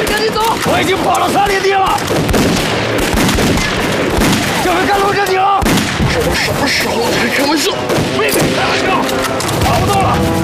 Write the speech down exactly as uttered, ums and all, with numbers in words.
赶紧走！ 我已经跑了三连地了，这回该落正经了。 这都什么时候了，还开玩笑？ 别开玩笑，跑不动了。